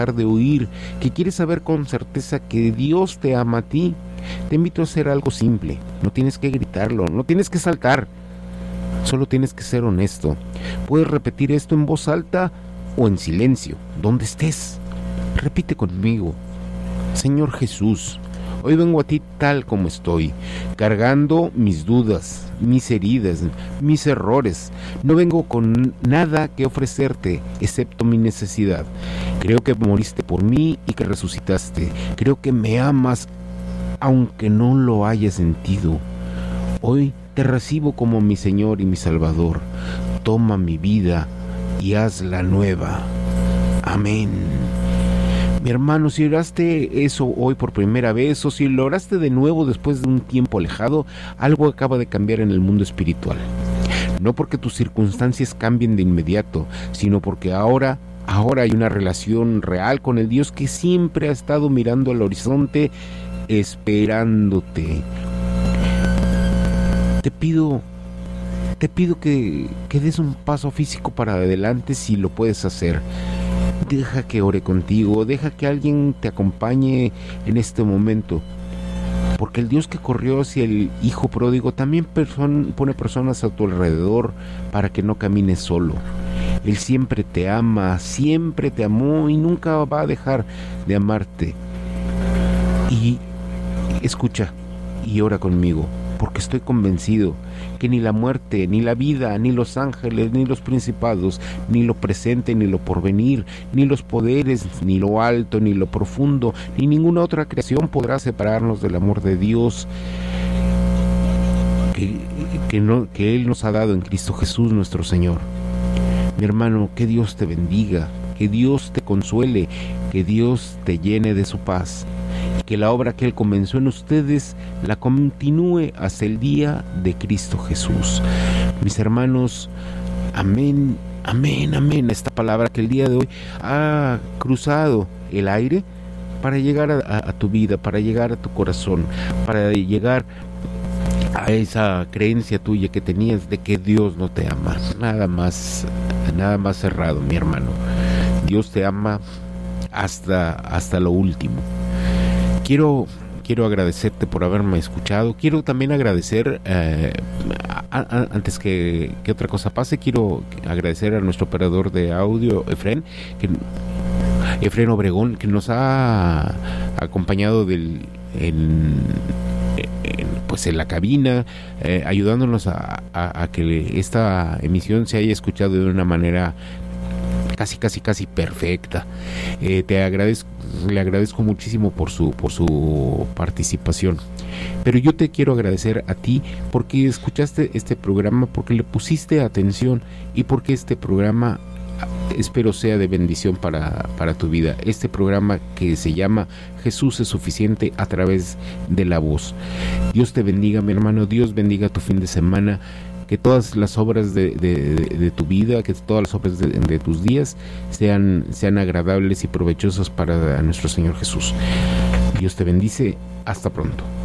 de huir, que quieres saber con certeza que Dios te ama a ti, te invito a hacer algo simple. No tienes que gritarlo, no tienes que saltar, solo tienes que ser honesto. Puedes repetir esto en voz alta o en silencio, donde estés. Repite conmigo: Señor Jesús, hoy vengo a ti tal como estoy, cargando mis dudas, mis heridas, mis errores. No vengo con nada que ofrecerte, excepto mi necesidad. Creo que moriste por mí y que resucitaste. Creo que me amas, aunque no lo haya sentido. Hoy te recibo como mi Señor y mi Salvador. Toma mi vida y hazla nueva. Amén. Mi hermano, si oraste eso hoy por primera vez, o si lo oraste de nuevo después de un tiempo alejado, algo acaba de cambiar en el mundo espiritual. No porque tus circunstancias cambien de inmediato, sino porque ahora hay una relación real con el Dios que siempre ha estado mirando al horizonte, esperándote. Te pido que des un paso físico para adelante si lo puedes hacer. Deja que ore contigo, deja que alguien te acompañe en este momento. Porque el Dios que corrió hacia el hijo pródigo también pone personas a tu alrededor para que no camines solo. Él siempre te ama, siempre te amó y nunca va a dejar de amarte. Y escucha y ora conmigo, porque estoy convencido que ni la muerte, ni la vida, ni los ángeles, ni los principados, ni lo presente, ni lo porvenir, ni los poderes, ni lo alto, ni lo profundo, ni ninguna otra creación podrá separarnos del amor de Dios que Él nos ha dado en Cristo Jesús nuestro Señor. Mi hermano, que Dios te bendiga, que Dios te consuele, que Dios te llene de su paz. Que la obra que Él comenzó en ustedes la continúe hasta el día de Cristo Jesús. Mis hermanos, amén, amén, amén. Esta palabra que el día de hoy ha cruzado el aire para llegar a tu vida, para llegar a tu corazón, para llegar a esa creencia tuya que tenías de que Dios no te ama. Nada más cerrado, mi hermano. Dios te ama hasta lo último. Quiero agradecerte por haberme escuchado. Quiero también agradecer, antes que otra cosa pase, quiero agradecer a nuestro operador de audio, Efren Obregón, que nos ha acompañado en la cabina, ayudándonos a que esta emisión se haya escuchado de una manera casi perfecta. Le agradezco muchísimo por su participación. Pero yo te quiero agradecer a ti porque escuchaste este programa, porque le pusiste atención y porque este programa espero sea de bendición para tu vida. Este programa que se llama Jesús es suficiente a través de la voz. Dios te bendiga, mi hermano. Dios bendiga tu fin de semana. Que todas las obras de tu vida, que todas las obras de tus días sean agradables y provechosas para nuestro Señor Jesús. Dios te bendice. Hasta pronto.